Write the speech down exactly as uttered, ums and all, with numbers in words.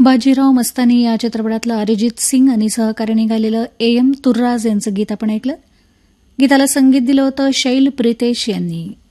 बाजीराव मस्तानी या चित्रपटातलं अरिजित सिंग आणि सहकार्याने गायलेलं ए एम तुर्राज यांचं गीत आपण ऐकलं. गीताला संगीत दिलं होतं शैल प्रितेश यांनी.